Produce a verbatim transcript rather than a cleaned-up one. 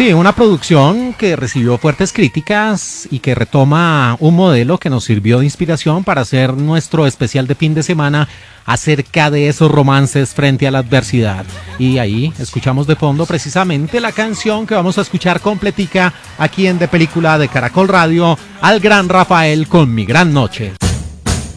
Sí, una producción que recibió fuertes críticas y que retoma un modelo que nos sirvió de inspiración para hacer nuestro especial de fin de semana acerca de esos romances frente a la adversidad. Y ahí escuchamos de fondo precisamente la canción que vamos a escuchar completica aquí en De Película de Caracol Radio, al gran Rafael con Mi Gran Noche.